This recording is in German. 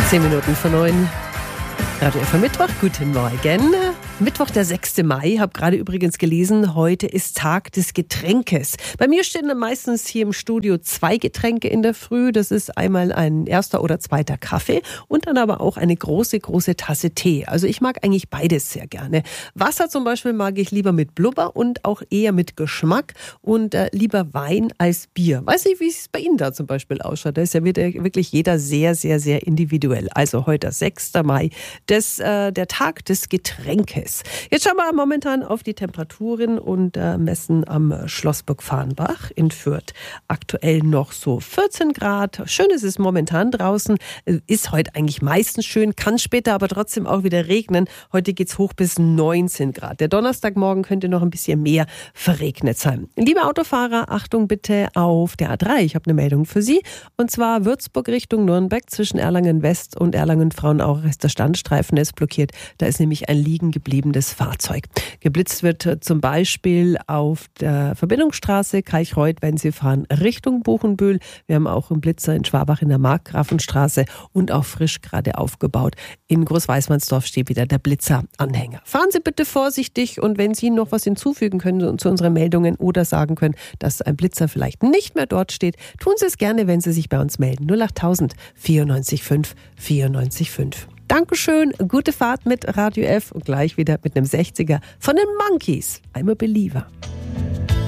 8:10. Radio F am Mittwoch, guten Morgen. Mittwoch, der 6. Mai, habe gerade übrigens gelesen, heute ist Tag des Getränkes. Bei mir stehen dann meistens hier im Studio 2 Getränke in der Früh. Das ist einmal ein erster oder zweiter Kaffee und dann aber auch eine große Tasse Tee. Also ich mag eigentlich beides sehr gerne. Wasser zum Beispiel mag ich lieber mit Blubber und auch eher mit Geschmack und lieber Wein als Bier. Weiß nicht, wie es bei Ihnen da zum Beispiel ausschaut. Da ist ja wirklich jeder sehr individuell. Also heute, der 6. Mai, der Tag des Getränkes. Jetzt schauen wir momentan auf die Temperaturen und messen am Schlossburg-Farnbach in Fürth. Aktuell noch so 14 Grad. Schön ist es momentan draußen. Ist heute eigentlich meistens schön, kann später aber trotzdem auch wieder regnen. Heute geht's hoch bis 19 Grad. Der Donnerstagmorgen könnte noch ein bisschen mehr verregnet sein. Liebe Autofahrer, Achtung bitte auf der A3. Ich habe eine Meldung für Sie. Und zwar Würzburg Richtung Nürnberg zwischen Erlangen West und Erlangen Frauenauer ist der Standstreifen ist blockiert. Da ist nämlich ein liegen gebliebenes Fahrzeug. Geblitzt wird zum Beispiel auf der Verbindungsstraße Kalchreuth, wenn Sie fahren Richtung Buchenbühl. Wir haben auch einen Blitzer in Schwabach in der Markgrafenstraße und auch frisch gerade aufgebaut. In Großweißmannsdorf steht wieder der Blitzer-Anhänger. Fahren Sie bitte vorsichtig und wenn Sie noch was hinzufügen können zu unseren Meldungen oder sagen können, dass ein Blitzer vielleicht nicht mehr dort steht, tun Sie es gerne, wenn Sie sich bei uns melden. 08000 94 5 94 5. Dankeschön, gute Fahrt mit Radio F und gleich wieder mit einem 60er von den Monkeys. I'm a Believer.